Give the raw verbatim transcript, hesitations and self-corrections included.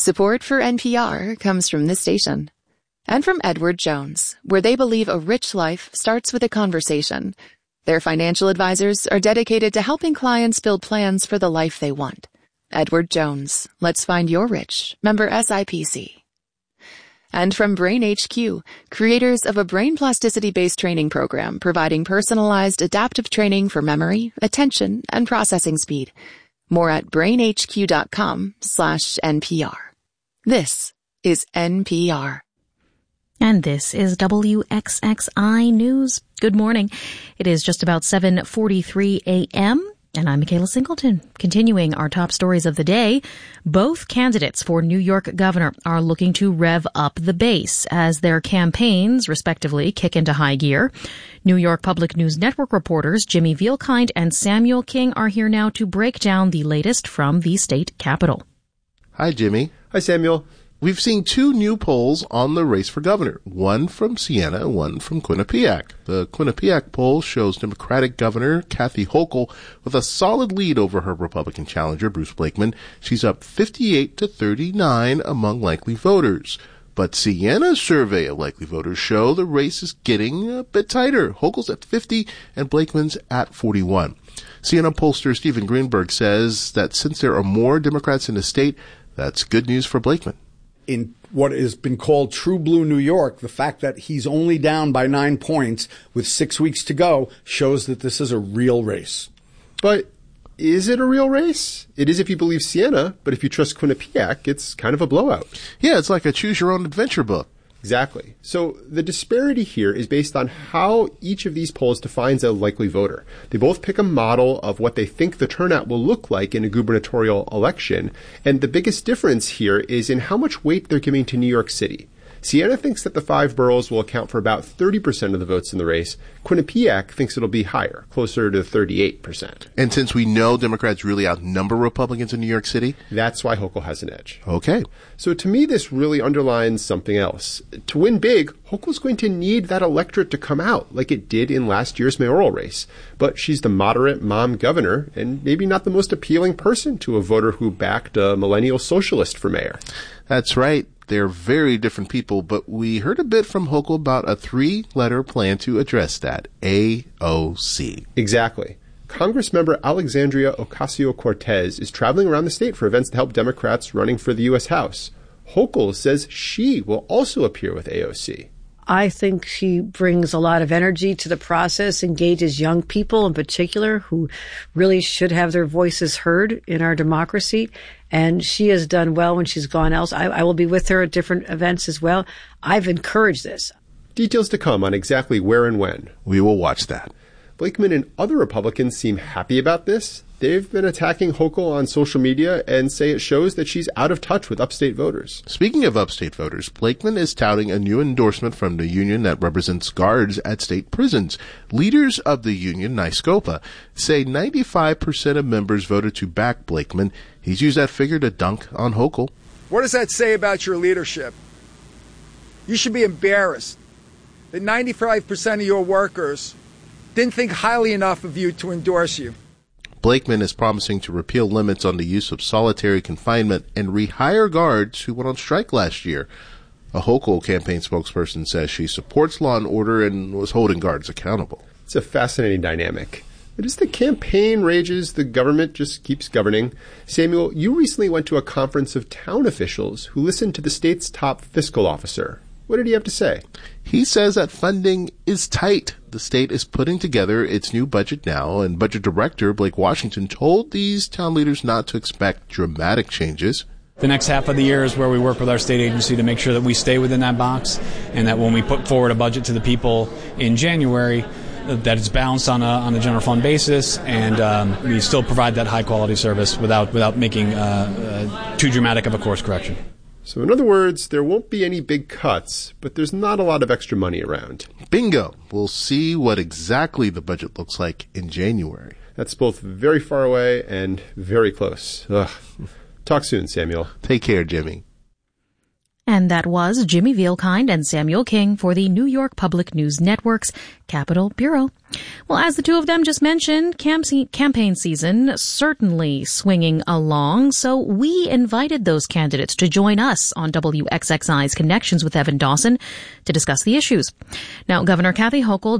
Support for N P R comes from this station and from Edward Jones, where they believe a rich life starts with a conversation. Their financial advisors are dedicated to helping clients build plans for the life they want. Edward Jones, let's find your rich. Member S I P C. And from Brain H Q, creators of a brain plasticity-based training program providing personalized adaptive training for memory, attention, and processing speed. More at brainhq.com slash NPR. This is N P R. And this is W X X I News. Good morning. It is just about seven forty-three a.m., and I'm Michaela Singleton. Continuing our top stories of the day, both candidates for New York governor are looking to rev up the base as their campaigns, respectively, kick into high gear. New York Public News Network reporters Jimmy Vielkind and Samuel King are here now to break down the latest from the state capitol. Hi, Jimmy. Hi, Samuel. We've seen two new polls on the race for governor, one from Siena and one from Quinnipiac. The Quinnipiac poll shows Democratic Governor Kathy Hochul with a solid lead over her Republican challenger, Bruce Blakeman. She's up fifty-eight to thirty-nine among likely voters. But Siena's survey of likely voters show the race is getting a bit tighter. Hochul's at fifty and Blakeman's at forty-one. Siena pollster Stephen Greenberg says that since there are more Democrats in the state, that's good news for Blakeman. In what has been called true blue New York, the fact that he's only down by nine points with six weeks to go shows that this is a real race. But is it a real race? It is if you believe Siena, but if you trust Quinnipiac, it's kind of a blowout. Yeah, it's like a choose-your-own-adventure book. Exactly. So the disparity here is based on how each of these polls defines a likely voter. They both pick a model of what they think the turnout will look like in a gubernatorial election. And the biggest difference here is in how much weight they're giving to New York City. Siena thinks that the five boroughs will account for about thirty percent of the votes in the race. Quinnipiac thinks it'll be higher, closer to thirty-eight percent. And since we know Democrats really outnumber Republicans in New York City? That's why Hochul has an edge. Okay. So to me, this really underlines something else. To win big, Hochul's going to need that electorate to come out, like it did in last year's mayoral race. But she's the moderate mom governor, and maybe not the most appealing person to a voter who backed a millennial socialist for mayor. That's right. They're very different people, but we heard a bit from Hochul about a three-letter plan to address that, A O C. Exactly. Congressmember Alexandria Ocasio-Cortez is traveling around the state for events to help Democrats running for the U S House. Hochul says she will also appear with A O C. I think she brings a lot of energy to the process, engages young people in particular who really should have their voices heard in our democracy. And she has done well when she's gone else. I, I will be with her at different events as well. I've encouraged this. Details to come on exactly where and when. We will watch that. Blakeman and other Republicans seem happy about this. They've been attacking Hochul on social media and say it shows that she's out of touch with upstate voters. Speaking of upstate voters, Blakeman is touting a new endorsement from the union that represents guards at state prisons. Leaders of the union, NYSCOPA, say ninety-five percent of members voted to back Blakeman. He's used that figure to dunk on Hochul. What does that say about your leadership? You should be embarrassed that ninety-five percent of your workers didn't think highly enough of you to endorse you. Blakeman is promising to repeal limits on the use of solitary confinement and rehire guards who went on strike last year. A Hochul campaign spokesperson says she supports law and order and was holding guards accountable. It's a fascinating dynamic. But as the campaign rages, the government just keeps governing. Samuel, you recently went to a conference of town officials who listened to the state's top fiscal officer. What did he have to say? He says that funding is tight. The state is putting together its new budget now, and Budget Director Blake Washington told these town leaders not to expect dramatic changes. The next half of the year is where we work with our state agency to make sure that we stay within that box, and that when we put forward a budget to the people in January, that it's balanced on a on a general fund basis, and um, we still provide that high quality service without without making uh, uh, too dramatic of a course correction. So in other words, there won't be any big cuts, but there's not a lot of extra money around. Bingo. We'll see what exactly the budget looks like in January. That's both very far away and very close. Ugh. Talk soon, Samuel. Take care, Jimmy. And that was Jimmy Vielkind and Samuel King for the New York Public News Network's Capitol Bureau. Well, as the two of them just mentioned, campaign season certainly swinging along, so we invited those candidates to join us on W X X I's Connections with Evan Dawson to discuss the issues. Now, Governor Kathy Hochul